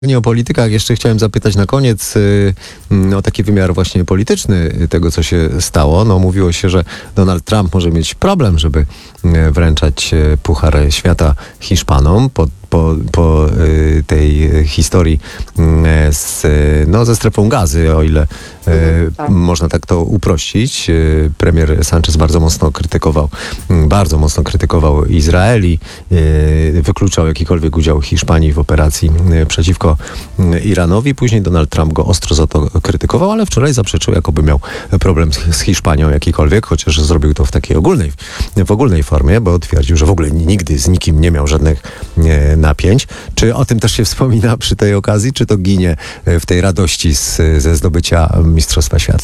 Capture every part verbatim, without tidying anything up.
Nie o politykach, jeszcze chciałem zapytać na koniec y, y, o taki wymiar właśnie polityczny tego, co się stało. No, mówiło się, że Donald Trump może mieć problem, żeby y, wręczać y, Puchar Świata Hiszpanom po, po, po y, tej historii y, z, no, ze strefą gazy, o ile y, Mhm, tak. można tak to uprościć. Y, premier Sanchez bardzo mocno krytykował, y, bardzo mocno krytykował Izrael i y, wykluczał jakikolwiek udział Hiszpanii w operacji y, przeciwko Iranowi. Później Donald Trump go ostro za to krytykował, ale wczoraj zaprzeczył, jakoby miał problem z, z Hiszpanią jakikolwiek, chociaż zrobił to w takiej ogólnej, w ogólnej formie, bo twierdził, że w ogóle nigdy z nikim nie miał żadnych e, napięć. Czy o tym też się wspomina przy tej okazji, czy to ginie w tej radości z, ze zdobycia Mistrzostwa Świata?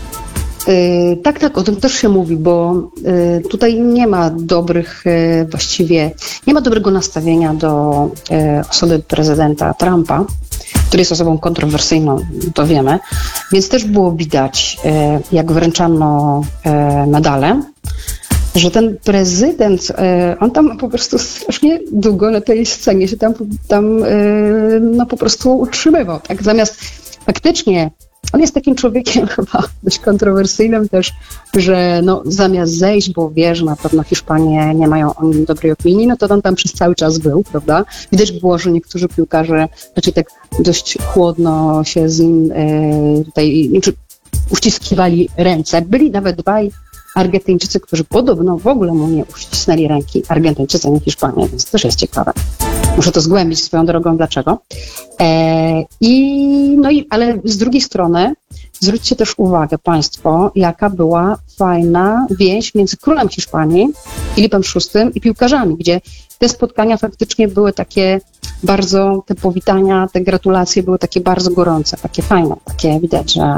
Yy, tak, tak, o tym też się mówi, bo yy, tutaj nie ma dobrych, yy, właściwie nie ma dobrego nastawienia do yy, osoby prezydenta Trumpa, który jest osobą kontrowersyjną, to wiemy, więc też było widać, yy, jak wręczano yy, medale, że ten prezydent, yy, on tam po prostu strasznie długo na tej scenie się tam, tam yy, no po prostu utrzymywał, tak, zamiast faktycznie on jest takim człowiekiem chyba dość kontrowersyjnym też, że no, zamiast zejść, bo wie, że na pewno Hiszpanie nie mają o nim dobrej opinii, no to on tam przez cały czas był, prawda? Widać było, że niektórzy piłkarze raczej tak dość chłodno się z nim e, tutaj znaczy, uściskiwali ręce. Byli nawet dwaj Argentyńczycy, którzy podobno w ogóle mu nie uścisnęli ręki. Argentyńczycy, nie Hiszpanie, więc to też jest ciekawe. Muszę to zgłębić swoją drogą, dlaczego. E, i, no i, ale z drugiej strony zwróćcie też uwagę Państwo, jaka była fajna więź między królem Hiszpanii, Filipem szóstym i piłkarzami, gdzie te spotkania faktycznie były takie bardzo, te powitania, te gratulacje były takie bardzo gorące, takie fajne, takie widać, że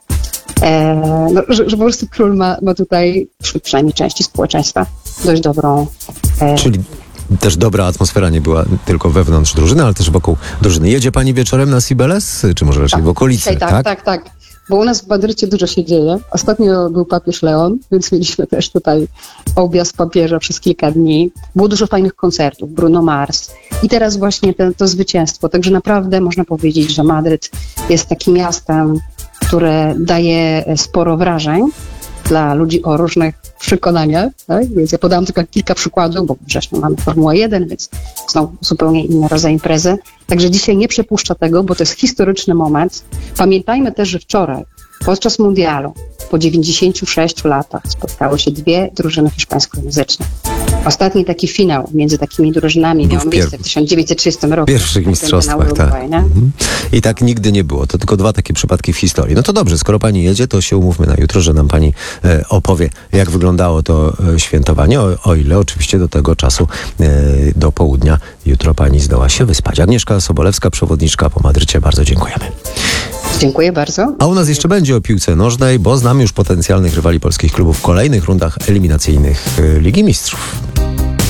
E, no, że, że po prostu król ma, ma tutaj, wśród przynajmniej części społeczeństwa, dość dobrą... E, Czyli też dobra atmosfera nie była tylko wewnątrz drużyny, ale też wokół drużyny. Jedzie pani wieczorem na Cibeles? Czy może raczej tak, w okolicy? tak, tak, tak, tak. Bo u nas w Madrycie dużo się dzieje. Ostatnio był papież Leon, więc mieliśmy też tutaj objazd papieża przez kilka dni. Było dużo fajnych koncertów, Bruno Mars. I teraz właśnie to, to zwycięstwo. Także naprawdę można powiedzieć, że Madryt jest takim miastem, które daje sporo wrażeń dla ludzi o różnych przekonaniach, tak? Więc ja podałam tylko kilka przykładów, bo wrześniu mamy Formułę jeden, więc są zupełnie inne rodzaje imprezy. Także dzisiaj nie przepuszcza tego, bo to jest historyczny moment. Pamiętajmy też, że wczoraj, podczas mundialu, po dziewięćdziesięciu sześciu latach spotkały się dwie drużyny hiszpańskojęzyczne. Ostatni taki finał między takimi drużynami miał miejsce w tysiąc dziewięćset trzydziestym roku. W pierwszych mistrzostwach, tak. Mhm. I tak nigdy nie było. To tylko dwa takie przypadki w historii. No to dobrze, skoro pani jedzie, to się umówmy na jutro, że nam pani e, opowie, jak wyglądało to e, świętowanie, o, o ile oczywiście do tego czasu, e, do południa, jutro pani zdoła się wyspać. Agnieszka Sobolewska, przewodniczka po Madrycie, bardzo dziękujemy. Dziękuję bardzo. A u nas jeszcze będzie o piłce nożnej, bo znamy już potencjalnych rywali polskich klubów w kolejnych rundach eliminacyjnych Ligi Mistrzów.